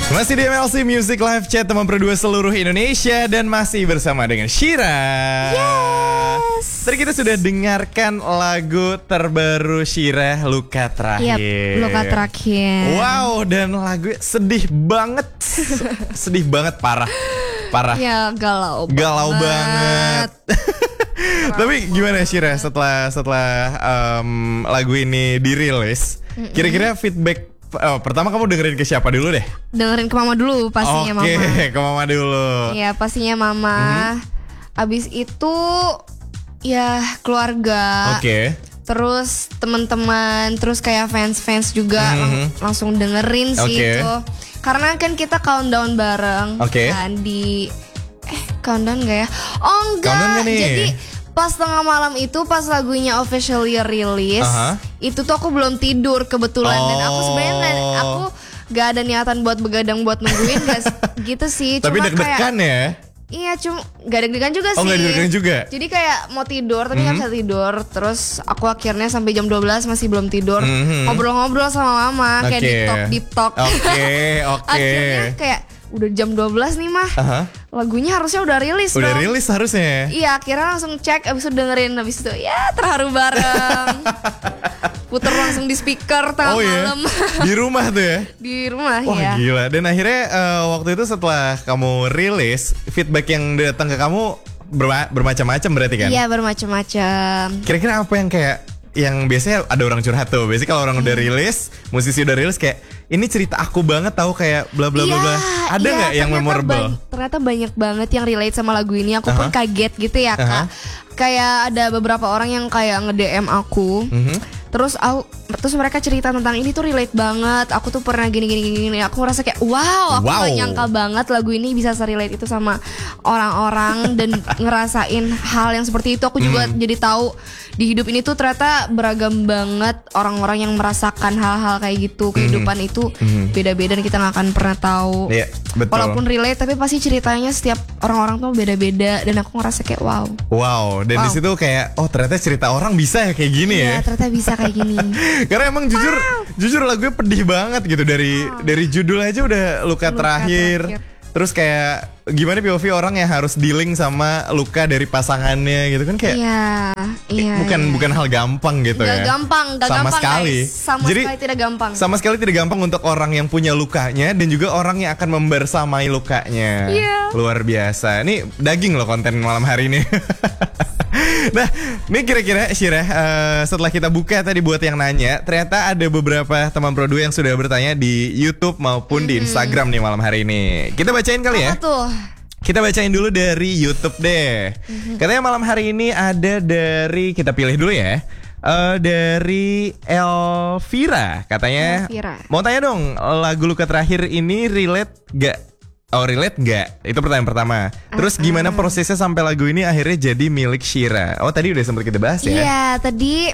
Masih di MLC Music Live Chat, teman berdua seluruh Indonesia. Dan masih bersama dengan Shira. Yes. Tadi kita sudah dengarkan lagu terbaru Shira, Luka Terakhir. Luka Terakhir. Wow, dan lagu sedih banget. Sedih banget, parah. Ya galau banget. Tapi gimana Shira setelah lagu ini dirilis? Kira-kira feedback pertama kamu dengerin ke siapa dulu deh? Dengerin ke mama dulu pastinya. Mama. Oke, ke mama dulu. Ya pastinya mama. Abis itu ya keluarga. Oke. Terus teman-teman, terus kayak fans juga langsung dengerin sih itu. Karena kan kita countdown bareng kan di countdown gak ya? Oh enggak. Countdown gak nih? Jadi pas tengah malam itu, pas lagunya officially release, itu tuh aku belum tidur kebetulan. Dan aku sebenarnya aku gak ada niatan buat begadang buat nungguin gitu sih. Tapi deg-degan ya? Iya, cuma gak deg-degan juga sih. Oh gak deg-degan juga? Jadi kayak mau tidur tapi gak bisa tidur. Terus aku akhirnya sampai jam 12 masih belum tidur. Ngobrol-ngobrol sama mama, kayak deep talk. Oke. Akhirnya kayak udah jam 12 nih mah. Lagunya harusnya udah rilis dong. Udah rilis harusnya. Iya, akhirnya langsung cek, abis itu dengerin, abis itu ya terharu bareng. Puter langsung di speaker tengah malam. Di rumah tuh ya? Di rumah. Wah, ya. Gila. Dan akhirnya waktu itu setelah kamu rilis, feedback yang datang ke kamu bermacam-macam berarti kan? Iya, bermacam-macam. Kira-kira apa yang kayak yang biasanya ada orang curhat tuh. Biasanya kalau orang udah rilis, musisi udah rilis kayak ini cerita aku banget tahu kayak bla bla bla bla. Ada nggak yang memorable? Ternyata banyak banget yang relate sama lagu ini. Aku pun kaget gitu ya Kak. Kayak ada beberapa orang yang kayak nge-DM aku. Terus mereka cerita tentang ini tuh relate banget. Aku tuh pernah gini. Aku ngerasa kayak wow, aku gak nyangka banget lagu ini bisa se-relate itu sama orang-orang dan ngerasain hal yang seperti itu. Aku juga jadi tahu di hidup ini tuh ternyata beragam banget orang-orang yang merasakan hal-hal kayak gitu. Kehidupan itu beda-beda dan kita gak akan pernah tahu. Iya, betul. Walaupun relate tapi pasti ceritanya setiap orang-orang tuh beda-beda. Dan aku ngerasa kayak wow. Dan di situ kayak ternyata cerita orang bisa ya kayak gini ya. Ternyata bisa kayak gini. Karena emang jujur lagunya pedih banget gitu. Dari judul aja udah luka terakhir. Terus kayak gimana POV orang yang harus dealing sama luka dari pasangannya gitu kan kayak bukan hal gampang gitu. Gak gampang sekali. Sekali tidak gampang. Sama sekali tidak gampang untuk orang yang punya lukanya dan juga orang yang akan membersamai lukanya. Luar biasa. Ini daging loh konten malam hari ini. Nah, ini kira-kira Shira, setelah kita buka tadi buat yang nanya, ternyata ada beberapa teman produ yang sudah bertanya di YouTube maupun di Instagram nih malam hari ini. Kita bacain kali ya. Apa tuh? Kita bacain dulu dari YouTube deh. Katanya malam hari ini ada dari, kita pilih dulu ya. Dari Elvira, katanya. Mau tanya dong, lagu Luka Terakhir ini relate gak? Relate gak? Itu pertanyaan pertama. Terus gimana prosesnya sampai lagu ini akhirnya jadi milik Shira? Tadi udah sempat kita bahas ya? Iya, tadi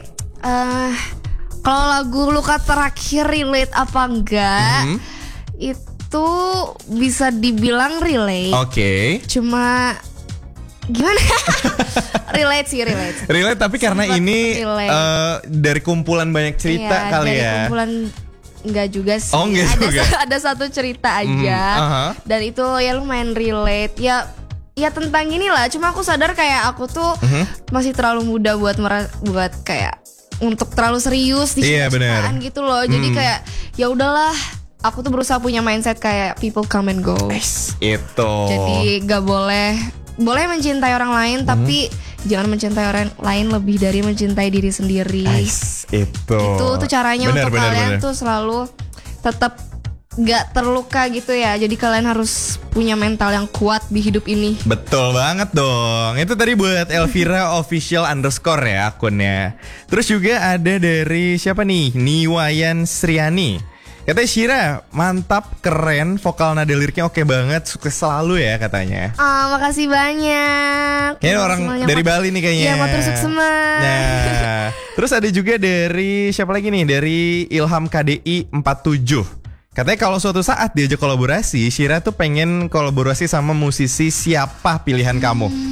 kalau lagu Luka Terakhir relate apa enggak, itu bisa dibilang relate. Cuma gimana? Relate sih. Relate tapi karena ini dari kumpulan banyak cerita kali ya. Kumpulan enggak juga sih. Ada satu cerita aja. Dan itu ya lumayan relate. Ya tentang inilah. Cuma aku sadar kayak aku tuh masih terlalu muda buat kayak untuk terlalu serius di cintaan gitu loh. Jadi kayak ya udahlah. Aku tuh berusaha punya mindset kayak people come and go. Itu. Jadi gak boleh mencintai orang lain tapi jangan mencintai orang lain lebih dari mencintai diri sendiri. Itu caranya untuk kalian tuh selalu tetap gak terluka gitu ya. Jadi kalian harus punya mental yang kuat di hidup ini. Betul banget dong. Itu tadi buat Elvira official _ ya akunnya. Terus juga ada dari siapa nih? Niwayan Sriani. Katanya Shira, mantap, keren, vokal nada liriknya oke banget, sukses selalu ya katanya. Makasih banyak. Kayaknya orang dari Bali nih kayaknya. Iya, motor sukses. Nah, terus ada juga dari siapa lagi nih? Dari Ilham KDI 47. Katanya kalau suatu saat diajak kolaborasi, Shira tuh pengen kolaborasi sama musisi siapa pilihan kamu?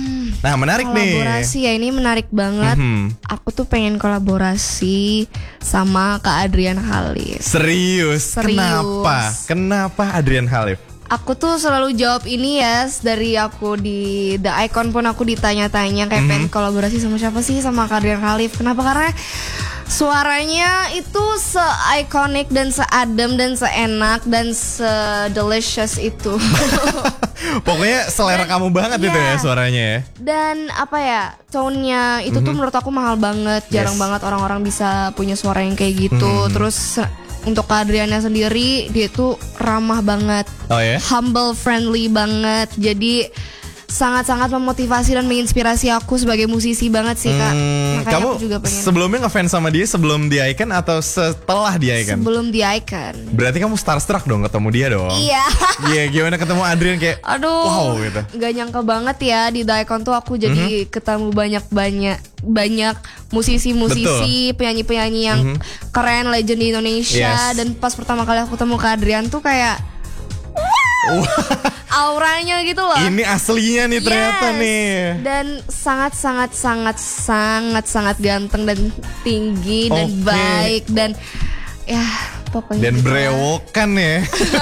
Nah, menarik nih. Kolaborasi ya, ini menarik banget. Aku tuh pengen kolaborasi sama Kak Adrian Khalif. Serius? Kenapa Adrian Khalif? Aku tuh selalu jawab ini ya, dari aku di The Icon pun aku ditanya-tanya kayak pengen kolaborasi sama siapa sih, sama Kak Adrian Khalif. Kenapa? Karena suaranya itu se-iconic dan se-adem dan se-enak dan se-delicious itu. Pokoknya selera kamu banget itu ya suaranya ya. Dan apa ya, tone-nya itu tuh menurut aku mahal banget. Jarang banget orang-orang bisa punya suara yang kayak gitu. Terus untuk Kak Adriana sendiri, dia tuh ramah banget, humble, friendly banget. Jadi sangat-sangat memotivasi dan menginspirasi aku sebagai musisi banget sih, Kak. Makanya kamu aku juga pengen. Sebelumnya ngefans sama dia sebelum di Icon atau setelah di Icon? Sebelum di Icon. Berarti kamu starstruck dong ketemu dia dong? Iya. Iya, gimana ketemu Adrian kayak aduh, wow gitu. Gak nyangka banget ya di The Icon tuh aku jadi ketemu banyak musisi-musisi, penyanyi-penyanyi yang keren, legend di Indonesia. Dan pas pertama kali aku ketemu Kak Adrian tuh kayak auranya gitu loh. Ini aslinya nih ternyata nih. Dan sangat ganteng dan tinggi dan baik dan ya pokoknya. Dan berewokan ya.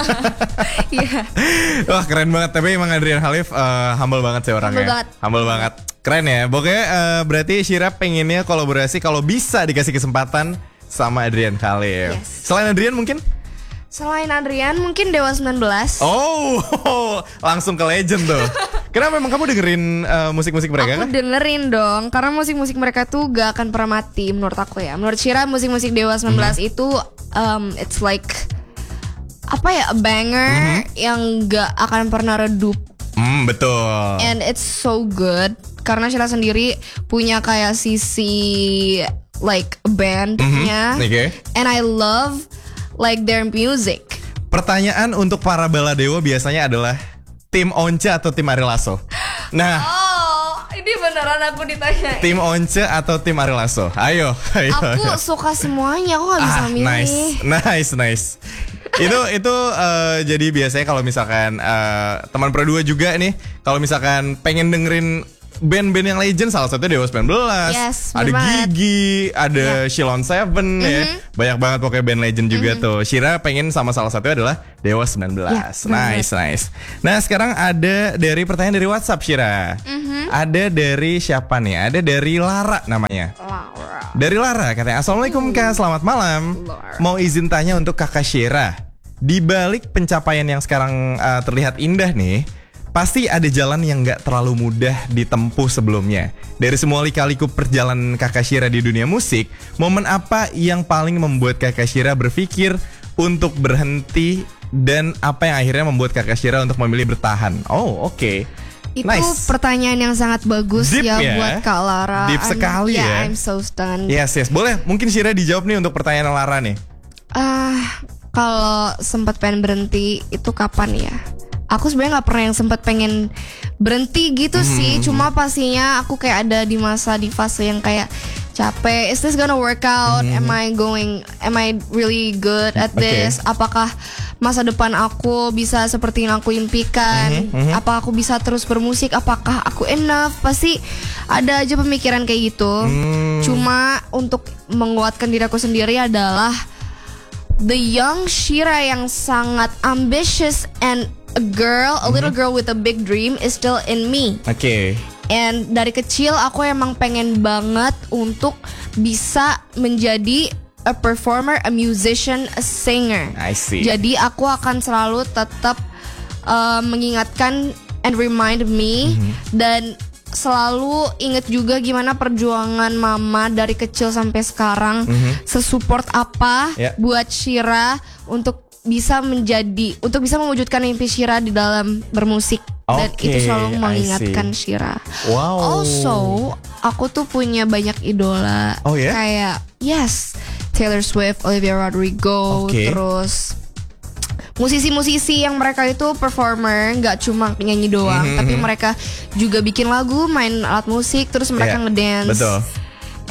Wah, keren banget. Tapi emang Adrian Khalif humble banget sih orangnya. Humble banget. Keren ya. Pokoknya berarti Shira pengennya kolaborasi kalau bisa dikasih kesempatan sama Adrian Khalif. Selain Adrian mungkin? Selain Adrian mungkin Dewa 19. Oh, langsung ke legend tuh. Kenapa memang kamu dengerin musik-musik mereka kan? Aku dengerin dong, karena musik-musik mereka tuh gak akan pernah mati menurut aku ya. Menurut Shira musik-musik Dewa 19 itu it's like apa ya, a banger yang gak akan pernah redup. Betul. And it's so good karena Shira sendiri punya kayak sisi like bandnya. And I love like their music. Pertanyaan untuk para baladewa biasanya adalah tim Once atau tim Ari Lasso? Nah, ini beneran aku ditanya. Tim Once atau tim Ari Lasso? Ayo. Aku suka semuanya, aku gak bisa milih. Nice. Itu jadi biasanya kalau misalkan teman Pro 2 juga nih, kalau misalkan pengen dengerin band-band yang legend, salah satunya Dewa 19, ada Gigi, ada Shilon Seven ya. Banyak banget pokoknya band legend juga tuh. Shira pengen sama salah satunya adalah Dewa 19. Nice. Nah, sekarang ada dari pertanyaan dari WhatsApp Shira. Ada dari siapa nih? Ada dari Lara namanya. Dari Lara katanya, Assalamualaikum Kak, selamat malam. Mau izin tanya untuk Kakak Shira. Di balik pencapaian yang sekarang terlihat indah nih, pasti ada jalan yang gak terlalu mudah ditempuh sebelumnya. Dari semua lika-liku perjalanan Kakak Shira di dunia musik, momen apa yang paling membuat Kakak Shira berpikir untuk berhenti, dan apa yang akhirnya membuat Kakak Shira untuk memilih bertahan? Oh, oke. Itu pertanyaan yang sangat bagus ya buat Kak Lara. Deep sekali ya. I'm so stunned. Yes. Boleh mungkin Shira dijawab nih untuk pertanyaan Lara nih. Kalau sempat pengen berhenti itu kapan ya? Aku sebenarnya nggak pernah yang sempat pengen berhenti gitu sih. Cuma pastinya aku kayak ada di fase yang kayak capek. Is this gonna work out? Am I really good at this? Apakah masa depan aku bisa seperti yang aku impikan? Apakah aku bisa terus bermusik? Apakah aku enough? Pasti ada aja pemikiran kayak gitu. Cuma untuk menguatkan diri aku sendiri adalah the young Shira yang sangat ambitious and a little girl with a big dream is still in me. And dari kecil aku emang pengen banget untuk bisa menjadi a performer, a musician, a singer. I see. Jadi aku akan selalu tetap mengingatkan and remind me dan selalu inget juga gimana perjuangan mama dari kecil sampai sekarang, sesupport apa buat Shira untuk bisa mewujudkan mimpi Shira di dalam bermusik. Dan itu selalu mengingatkan Shira. Also, aku tuh punya banyak idola. Kayak Taylor Swift, Olivia Rodrigo, terus musisi-musisi yang mereka itu performer, nggak cuma nyanyi doang, tapi mereka juga bikin lagu, main alat musik, terus mereka ngedance.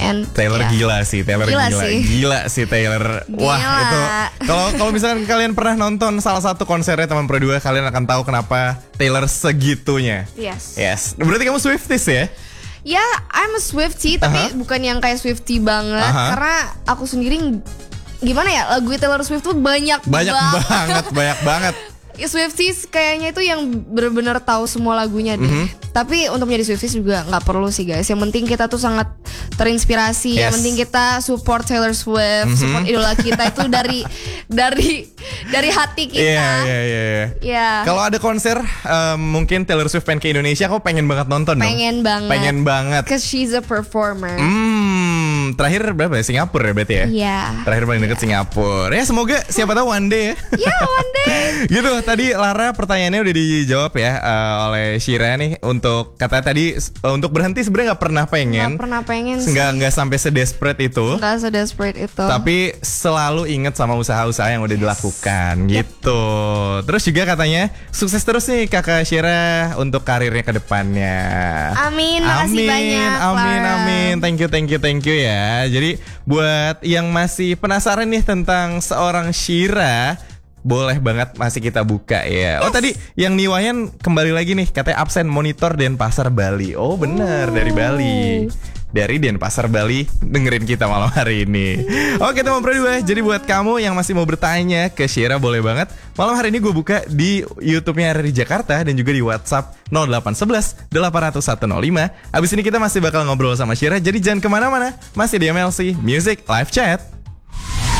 And Taylor gila sih, Taylor gila sih Taylor. Wah, itu kalau misalkan kalian pernah nonton salah satu konsernya teman Pro 2, kalian akan tahu kenapa Taylor segitunya. Yes. Berarti kamu Swifties ya? Ya, I'm a Swiftie, tapi bukan yang kayak Swiftie banget, karena aku sendiri gimana ya, lagu Taylor Swift tuh banyak banget. Swifties kayaknya itu yang benar-benar tahu semua lagunya deh. Tapi untuk menjadi Swifties juga nggak perlu sih guys. Yang penting kita tuh sangat terinspirasi. Yang penting kita support Taylor Swift, support idola kita itu dari hati kita. Iya. Kalau ada konser mungkin Taylor Swift pengen ke Indonesia, aku pengen banget nonton dong. Pengen banget. Cause she's a performer. Terakhir berapa ya? Singapura ya berarti ya? Iya. Terakhir paling deket Singapura. Ya semoga siapa tahu one day ya. Iya one day. Gitu. Tadi Lara pertanyaannya udah dijawab ya oleh Shira nih. Untuk katanya tadi untuk berhenti sebenarnya nggak pernah pengen sih. Nggak sampai sedesperate itu. Nggak sedesperate itu. Tapi selalu inget sama usaha-usaha yang udah dilakukan gitu. Terus juga katanya sukses terus nih kakak Shira untuk karirnya ke depannya. Amin. Makasih banyak. Amin. Thank you ya. Jadi buat yang masih penasaran nih tentang seorang Shira, boleh banget masih kita buka ya. Oh tadi yang Niwayan kembali lagi nih, katanya absen monitor Denpasar Bali. Oh bener, dari Bali. Dari Denpasar Bali dengerin kita malam hari ini. Oke teman Pro 2, jadi buat kamu yang masih mau bertanya ke Shira, boleh banget. Malam hari ini gue buka di YouTube-nya RRI Jakarta dan juga di WhatsApp 0811 800 105. Abis ini kita masih bakal ngobrol sama Shira, jadi jangan kemana-mana. Masih di MLC Music Live Chat.